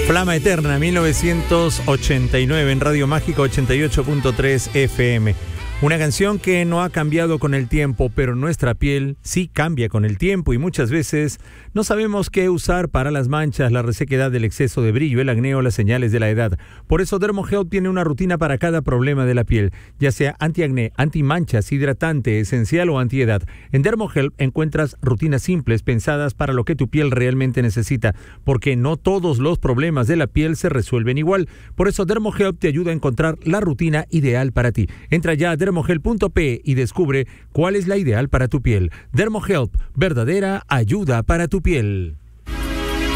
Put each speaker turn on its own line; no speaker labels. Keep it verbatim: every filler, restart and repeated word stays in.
Flama Eterna, mil novecientos ochenta y nueve, en Radio Mágica ochenta y ocho punto tres F M. Una canción que no ha cambiado con el tiempo, pero nuestra piel sí cambia con el tiempo y muchas veces no sabemos qué usar para las manchas, la resequedad, el exceso de brillo, el acné o las señales de la edad. Por eso Dermohelp tiene una rutina para cada problema de la piel, ya sea antiacné, antimanchas, hidratante, esencial o antiedad. En Dermohelp encuentras rutinas simples pensadas para lo que tu piel realmente necesita, porque no todos los problemas de la piel se resuelven igual. Por eso Dermohelp te ayuda a encontrar la rutina ideal para ti. Entra ya a dermohelp punto pe y descubre cuál es la ideal para tu piel. Dermohelp, verdadera ayuda para tu piel.